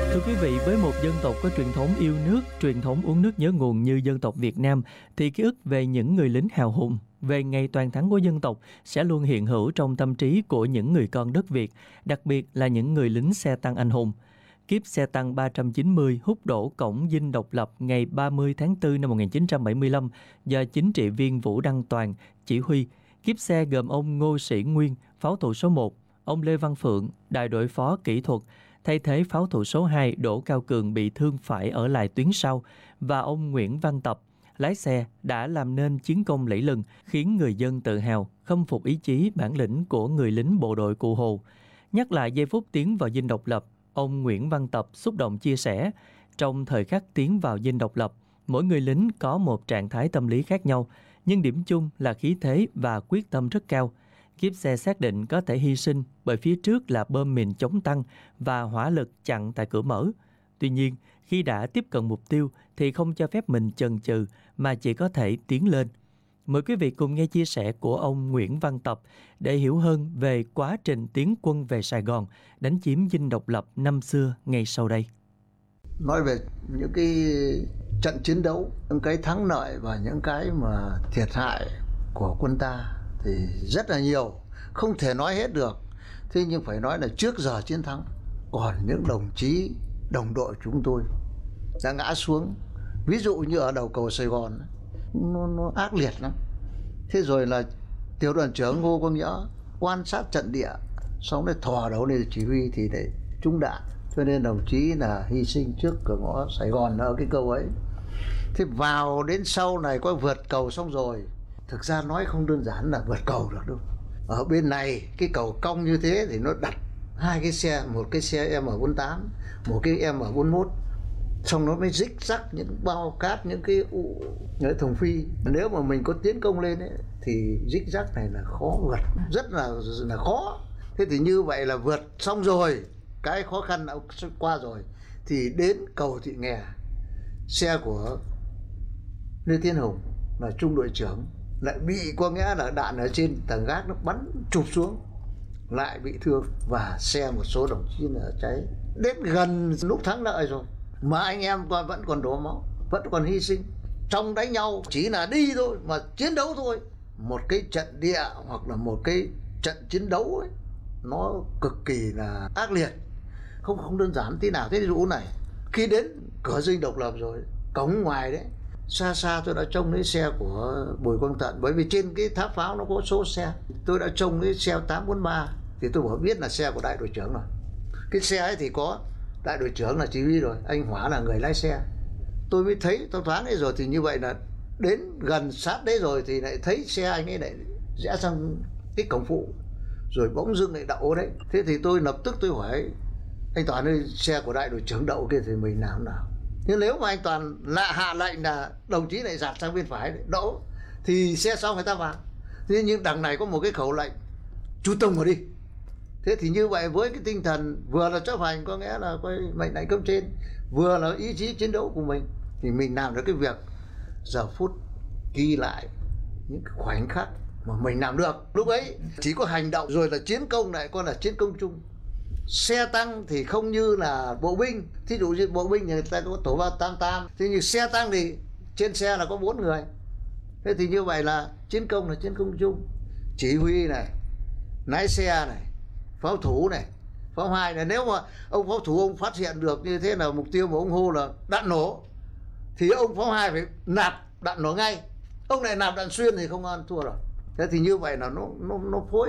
Thưa quý vị, với một dân tộc có truyền thống yêu nước, truyền thống uống nước nhớ nguồn như dân tộc Việt Nam, thì ký ức về những người lính hào hùng, về ngày toàn thắng của dân tộc sẽ luôn hiện hữu trong tâm trí của những người con đất Việt, đặc biệt là những người lính xe tăng anh hùng. Kiếp xe tăng 390 húc đổ cổng dinh độc lập ngày 30 tháng 4 năm 1975 do chính trị viên Vũ Đăng Toàn chỉ huy. Kiếp xe gồm ông Ngô Sĩ Nguyên, pháo thủ số 1, ông Lê Văn Phượng, đại đội phó kỹ thuật, thay thế pháo thủ số 2 Đỗ Cao Cường bị thương phải ở lại tuyến sau, và ông Nguyễn Văn Tập, lái xe, đã làm nên chiến công lẫy lừng, khiến người dân tự hào, khâm phục ý chí bản lĩnh của người lính bộ đội Cụ Hồ. Nhắc lại giây phút tiến vào dinh độc lập, ông Nguyễn Văn Tập xúc động chia sẻ, trong thời khắc tiến vào dinh độc lập, mỗi người lính có một trạng thái tâm lý khác nhau, nhưng điểm chung là khí thế và quyết tâm rất cao. Kiếp xe xác định có thể hy sinh bởi phía trước là bom mìn chống tăng và hỏa lực chặn tại cửa mở. Tuy nhiên, khi đã tiếp cận mục tiêu thì không cho phép mình chần chừ mà chỉ có thể tiến lên. Mời quý vị cùng nghe chia sẻ của ông Nguyễn Văn Tập để hiểu hơn về quá trình tiến quân về Sài Gòn, đánh chiếm dinh độc lập năm xưa ngay sau đây. Nói về những cái trận chiến đấu, những cái thắng lợi và những cái mà thiệt hại của quân ta thì rất là nhiều, không thể nói hết được. Thế nhưng phải nói là trước giờ chiến thắng, còn những đồng chí đồng đội chúng tôi đã ngã xuống. Ví dụ như ở đầu cầu Sài Gòn, nó ác liệt lắm. Thế rồi là tiểu đoàn trưởng Ngô Quang Nhỡ quan sát trận địa, xong rồi thò đầu lên chỉ huy thì để trúng đạn, cho nên đồng chí là hy sinh trước cửa ngõ Sài Gòn ở cái câu ấy. Thế vào đến sau này có vượt cầu xong rồi, thực ra nói không đơn giản là vượt cầu được đâu. Ở bên này cái cầu cong như thế thì nó đặt hai cái xe, một cái xe M48, một cái M41, xong nó mới rích rắc những bao cát, những cái thùng phi. Nếu mà mình có tiến công lên ấy, thì rích rắc này là khó vượt, rất là khó. Thế thì như vậy là vượt xong rồi, cái khó khăn đã qua rồi, thì đến cầu Thị Nghè, xe của Lê Tiến Hùng là trung đội trưởng lại bị, có nghĩa là đạn ở trên tầng gác nó bắn chụp xuống, lại bị thương, và xe một số đồng chí là cháy. Đến gần lúc thắng lợi rồi mà anh em vẫn còn đổ máu, vẫn còn hy sinh. Trong đánh nhau chỉ là đi thôi mà chiến đấu thôi. Một cái trận địa hoặc là một cái trận chiến đấu ấy, nó cực kỳ là ác liệt, không đơn giản tí nào. Thế dụ này, khi đến cửa dinh độc lập rồi, cổng ngoài đấy, xa xa tôi đã trông thấy xe của Bùi Quang Tận, bởi vì trên cái tháp pháo nó có số xe. Tôi đã trông thấy xe 843 thì tôi bảo biết là xe của đại đội trưởng rồi. Cái xe ấy thì có đại đội trưởng là chỉ huy rồi, anh Hỏa là người lái xe. Tôi mới thấy tôi thoáng ấy rồi, thì như vậy là đến gần sát đấy rồi thì lại thấy xe anh ấy lại rẽ sang cái cổng phụ, rồi bỗng dưng lại đậu đấy. Thế thì tôi lập tức tôi hỏi anh Toàn ơi, xe của đại đội trưởng đậu kia thì mình làm nào? Nhưng nếu mà anh Toàn hạ lệnh là đồng chí lại dạt sang bên phải đậu thì xe sau người ta vào. Thế nhưng đằng này có một cái khẩu lệnh chú tông vào đi. Thế thì như vậy với cái tinh thần vừa là chấp hành, có nghĩa là mệnh lệnh cấp trên, vừa là ý chí chiến đấu của mình, thì mình làm được cái việc giờ phút ghi lại những khoảnh khắc mà mình làm được. Lúc ấy chỉ có hành động rồi là chiến công, lại còn là chiến công chung. Xe tăng thì không như là bộ binh, thí dụ như bộ binh người ta có tổ 388, thế nhưng xe tăng thì trên xe là có 4 người. Thế thì như vậy là chiến công chung. Chỉ huy này, lái xe này, pháo thủ này, pháo hai này. Nếu mà ông pháo thủ ông phát hiện được như thế là mục tiêu mà ông hô là đạn nổ, thì ông pháo hai phải nạp đạn nổ ngay. Ông này nạp đạn xuyên thì không ăn thua rồi. Thế thì như vậy là nó phối